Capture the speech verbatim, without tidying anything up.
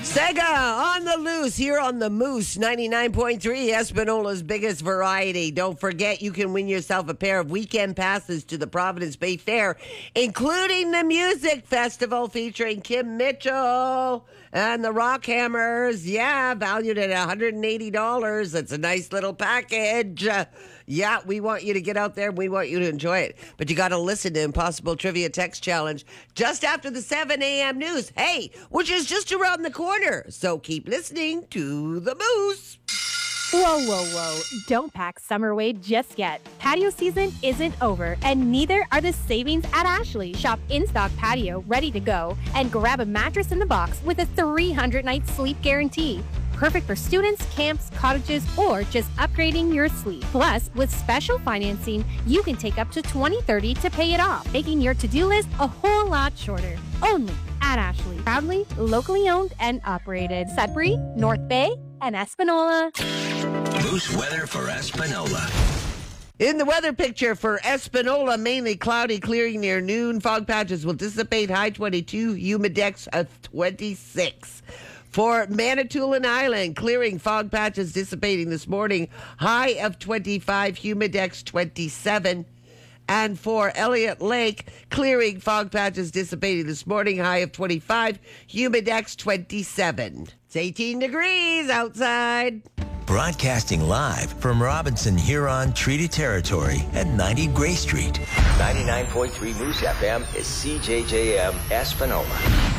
Sega on the loose here on the Moose ninety-nine point three, Espinola's biggest variety. Don't forget, you can win yourself a pair of weekend passes to the Providence Bay Fair, including the music festival featuring Kim Mitchell and the Rockhammers. Yeah, valued at one hundred eighty dollars. It's a nice little package. Uh, yeah, we want you to get out there and we want you to enjoy it. But you got to listen to Impossible Trivia Text Challenge just after the seven a.m. news. Hey, which is just around the corner. So keep listening to the Moose. Whoa, whoa, whoa. Don't pack summer weight just yet. Patio season isn't over, and neither are the savings at Ashley. Shop in-stock patio ready to go and grab a mattress in the box with a three hundred night sleep guarantee. Perfect for students, camps, cottages, or just upgrading your sleep. Plus, with special financing, you can take up to twenty thirty to pay it off, making your to-do list a whole lot shorter. Only at Ashley. Proudly, locally owned and operated. Sudbury, North Bay, and Espanola. Moose weather for Espanola. In the weather picture for Espanola, mainly cloudy, clearing near noon. Fog patches will dissipate. High twenty-two, humidex of twenty-six. For Manitoulin Island, clearing, fog patches dissipating this morning. High of twenty-five, humidex twenty-seven. And for Elliott Lake, clearing, fog patches dissipating this morning. High of twenty-five, humidex twenty-seven. It's eighteen degrees outside. Broadcasting live from Robinson Huron Treaty Territory at ninety Gray Street. ninety-nine point three Moose F M is C J J M Espanola.